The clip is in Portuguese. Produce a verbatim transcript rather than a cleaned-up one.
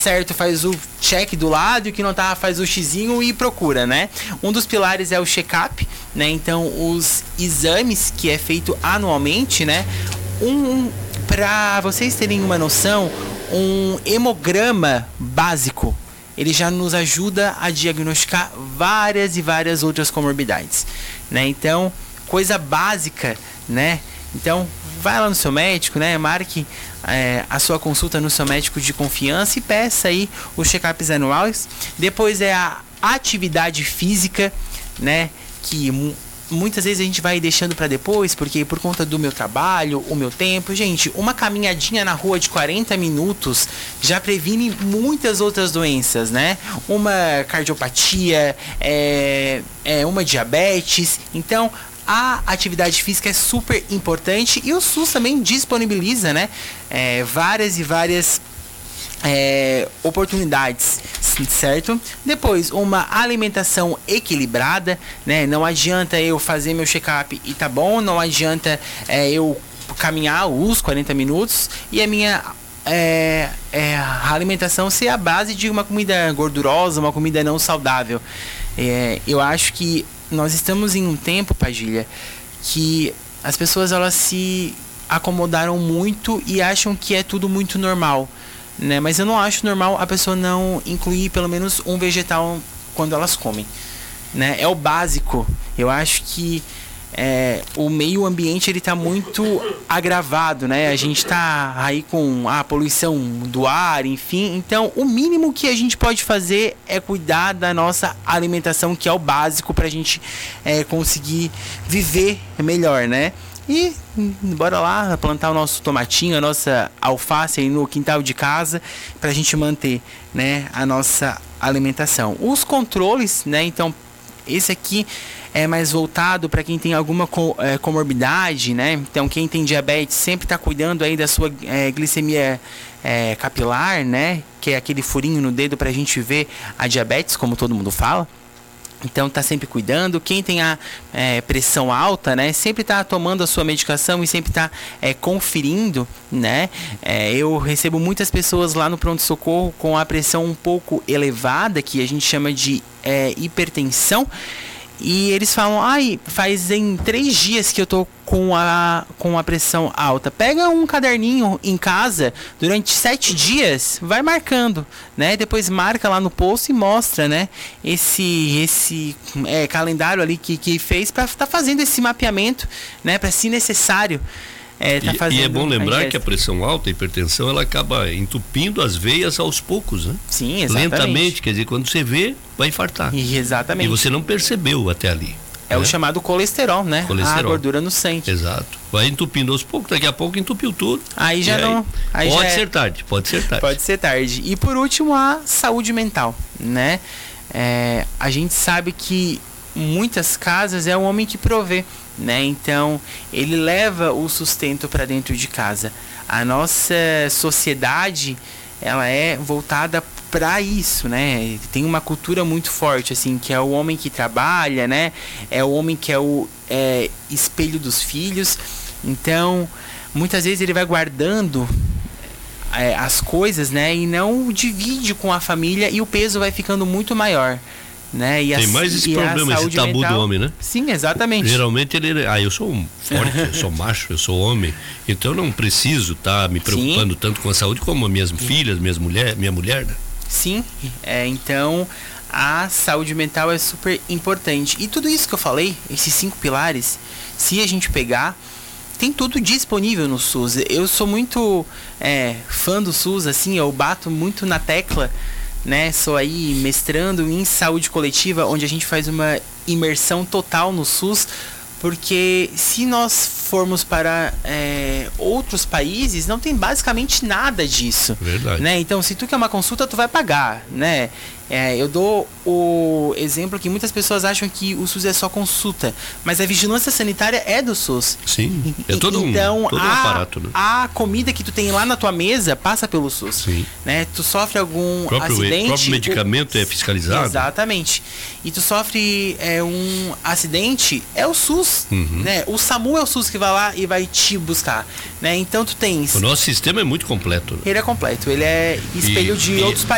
certo faz o check do lado, e o que não tá faz o xizinho e procura, né? Um dos pilares é o check-up, né? Então, os exames que é feito anualmente, né? Um, para vocês terem uma noção, um hemograma básico, ele já nos ajuda a diagnosticar várias e várias outras comorbidades, né? Então, coisa básica, né? Então, vai lá no seu médico, né? Marque é, a sua consulta no seu médico de confiança e peça aí os check-ups anuais. Depois é a atividade física, né? Que mu- muitas vezes a gente vai deixando para depois, porque por conta do meu trabalho, o meu tempo. Gente, uma caminhadinha na rua de quarenta minutos já previne muitas outras doenças, né? Uma cardiopatia, é, é uma diabetes. Então, a atividade física é super importante e o SUS também disponibiliza, né, é, várias e várias é, oportunidades, certo? Depois, uma alimentação equilibrada, né? Não adianta eu fazer meu check-up e tá bom, não adianta é, eu caminhar os quarenta minutos e a minha é, é, a alimentação ser a base de uma comida gordurosa, uma comida não saudável. É, eu acho que nós estamos em um tempo, Padilha, que as pessoas elas se acomodaram muito e acham que é tudo muito normal, né? Mas eu não acho normal a pessoa não incluir pelo menos um vegetal quando elas comem, né? É o básico. Eu acho que é, o meio ambiente ele está muito agravado, né? A gente está aí com a poluição do ar, enfim. Então, o mínimo que a gente pode fazer é cuidar da nossa alimentação, que é o básico para a gente é, conseguir viver melhor, né? E bora lá plantar o nosso tomatinho, a nossa alface aí no quintal de casa, para a gente manter, né, a nossa alimentação. Os controles, né? Então, esse aqui é mais voltado para quem tem alguma co- é, comorbidade, né? Então, quem tem diabetes sempre está cuidando aí da sua é, glicemia é, capilar, né? Que é aquele furinho no dedo para a gente ver a diabetes, como todo mundo fala. Então, tá sempre cuidando. Quem tem a é, pressão alta, né? Sempre tá tomando a sua medicação e sempre tá é, conferindo, né? É, eu recebo muitas pessoas lá no pronto-socorro com a pressão um pouco elevada, que a gente chama de é, hipertensão. E eles falam, ai, faz em três dias que eu tô com a, com a pressão alta. Pega um caderninho em casa, durante sete dias, vai marcando, né? Depois marca lá no posto e mostra, né? Esse, esse é, calendário ali que, que fez para estar tá fazendo esse mapeamento, né? Para se necessário. É, tá e, e é bom lembrar a que a pressão alta, a hipertensão, ela acaba entupindo as veias aos poucos, né? Sim, exatamente. Lentamente, quer dizer, quando você vê, vai infartar. E exatamente. E você não percebeu até ali. É, né? O chamado colesterol, né? Colesterol. A gordura no sangue. Exato. Vai entupindo aos poucos, daqui a pouco entupiu tudo. Aí já não... Aí pode já ser é... tarde, pode ser tarde. Pode ser tarde. E por último, a saúde mental, né? É, a gente sabe que muitas casas é o homem que provê, né? Então, ele leva o sustento para dentro de casa. A nossa sociedade, ela é voltada para isso, né? Tem uma cultura muito forte, assim, que é o homem que trabalha, né? É o homem que é o é, espelho dos filhos. Então, muitas vezes ele vai guardando é, as coisas, né? E não divide com a família e o peso vai ficando muito maior. Né? E Tem a, mais esse problema, esse tabu mental, do homem, né? Sim, exatamente. Geralmente ele, ah, eu sou um forte, eu sou macho, eu sou homem, então eu não preciso estar tá me preocupando Sim. tanto com a saúde como as minhas Sim. filhas, minhas mulher, minha mulher, né? Sim, é, então a saúde mental é super importante. E tudo isso que eu falei, esses cinco pilares, se a gente pegar, tem tudo disponível no SUS. Eu sou muito é, fã do SUS, assim, eu bato muito na tecla, né? Sou aí mestrando em saúde coletiva, onde a gente faz uma imersão total no SUS, porque se nós formos para é, outros países, não tem basicamente nada disso. Verdade. Né? Então, se tu quer uma consulta, tu vai pagar, né? É, eu dou o exemplo que muitas pessoas acham que o SUS é só consulta, mas a vigilância sanitária é do SUS. Sim, é todo, então, um, todo a, um aparato, né? A comida que tu tem lá na tua mesa passa pelo SUS. Sim. Né? Tu sofre algum próprio, acidente... O próprio medicamento o, é fiscalizado. Exatamente. E tu sofre é, um acidente, é o SUS. Uhum. Né? O SAMU é o SUS que vai lá e vai te buscar. Né? Então tu tens... O nosso sistema é muito completo. Né? Ele é completo, ele é espelho e, de e, outros países.